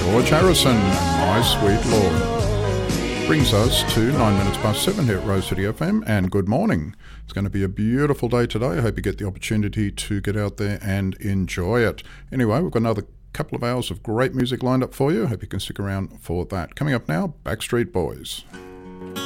George Harrison, My Sweet Lord. Brings us to 9 minutes past 7 here at Rose City FM, and good morning. It's going to be a beautiful day today. I hope you get the opportunity to get out there and enjoy it. Anyway, we've got another couple of hours of great music lined up for you. I hope you can stick around for that. Coming up now, Backstreet Boys.